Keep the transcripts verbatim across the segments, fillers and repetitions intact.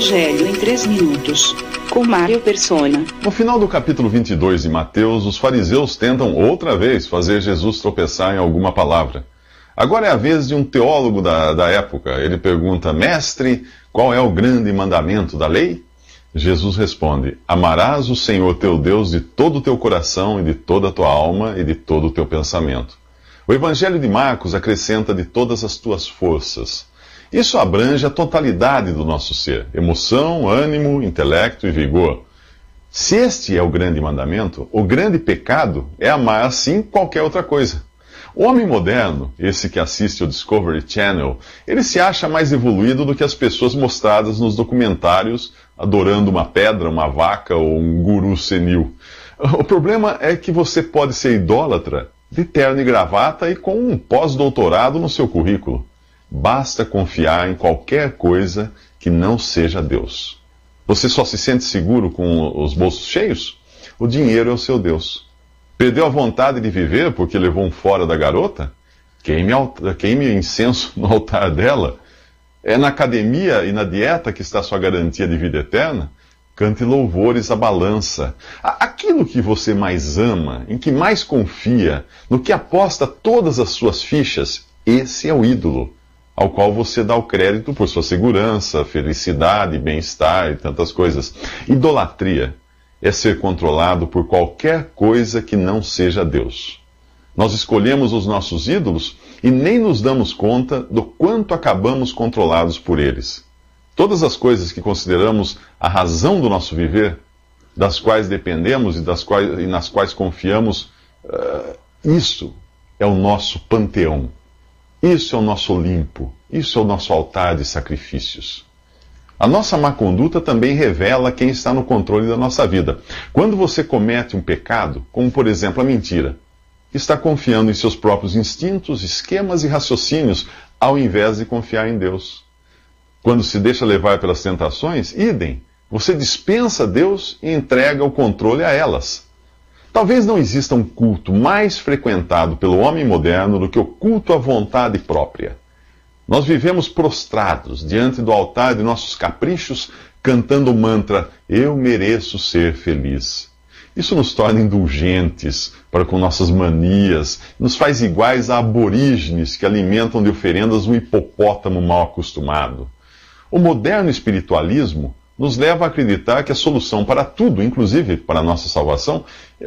Evangelho em três minutos, com Mário Persona. No final do capítulo vinte e dois de Mateus, os fariseus tentam outra vez fazer Jesus tropeçar em alguma palavra. Agora é a vez de um teólogo da, da época. Ele pergunta: Mestre, qual é o grande mandamento da lei? Jesus responde: Amarás o Senhor teu Deus de todo o teu coração e de toda a tua alma e de todo o teu pensamento. O Evangelho de Marcos acrescenta de todas as tuas forças. Isso abrange a totalidade do nosso ser: emoção, ânimo, intelecto e vigor. Se este é o grande mandamento, o grande pecado é amar assim qualquer outra coisa. O homem moderno, esse que assiste o Discovery Channel, ele se acha mais evoluído do que as pessoas mostradas nos documentários adorando uma pedra, uma vaca ou um guru senil. O problema é que você pode ser idólatra de terno e gravata e com um pós-doutorado no seu currículo. Basta confiar em qualquer coisa que não seja Deus. Você só se sente seguro com os bolsos cheios? O dinheiro é o seu Deus. Perdeu a vontade de viver porque levou um fora da garota? Queime, queime incenso no altar dela. É na academia e na dieta que está a sua garantia de vida eterna? Cante louvores à balança. Aquilo que você mais ama, em que mais confia, no que aposta todas as suas fichas, esse é o ídolo ao qual você dá o crédito por sua segurança, felicidade, bem-estar e tantas coisas. Idolatria é ser controlado por qualquer coisa que não seja Deus. Nós escolhemos os nossos ídolos e nem nos damos conta do quanto acabamos controlados por eles. Todas as coisas que consideramos a razão do nosso viver, das quais dependemos e, das quais, e nas quais confiamos, uh, isso é o nosso panteão. Isso é o nosso Olimpo. Isso é o nosso altar de sacrifícios. A nossa má conduta também revela quem está no controle da nossa vida. Quando você comete um pecado, como por exemplo a mentira, está confiando em seus próprios instintos, esquemas e raciocínios, ao invés de confiar em Deus. Quando se deixa levar pelas tentações, idem, você dispensa Deus e entrega o controle a elas. Talvez não exista um culto mais frequentado pelo homem moderno do que o culto à vontade própria. Nós vivemos prostrados diante do altar de nossos caprichos, cantando o mantra: eu mereço ser feliz. Isso nos torna indulgentes para com nossas manias, nos faz iguais a aborígenes que alimentam de oferendas um hipopótamo mal acostumado. O moderno espiritualismo nos leva a acreditar que a solução para tudo, inclusive para a nossa salvação,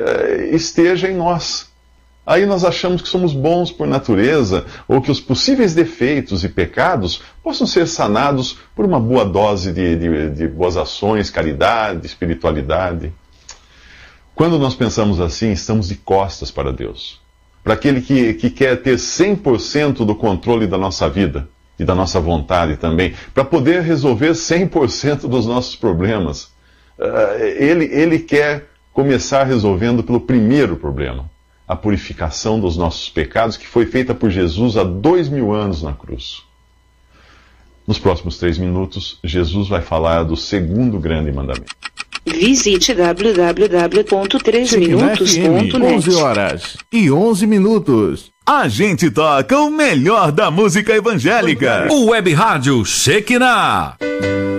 esteja em nós. Aí nós achamos que somos bons por natureza, ou que os possíveis defeitos e pecados possam ser sanados por uma boa dose de, de, de boas ações, caridade, espiritualidade. Quando nós pensamos assim, estamos de costas para Deus. Para aquele que, que quer ter cem por cento do controle da nossa vida e da nossa vontade também, para poder resolver cem por cento dos nossos problemas. Uh, ele, ele quer começar resolvendo pelo primeiro problema, a purificação dos nossos pecados, que foi feita por Jesus há dois mil anos na cruz. Nos próximos três minutos, Jesus vai falar do segundo grande mandamento. Visite w w w ponto três minutos ponto net. onze horas e onze minutos. A gente toca o melhor da música evangélica. O Web Rádio Shekinah.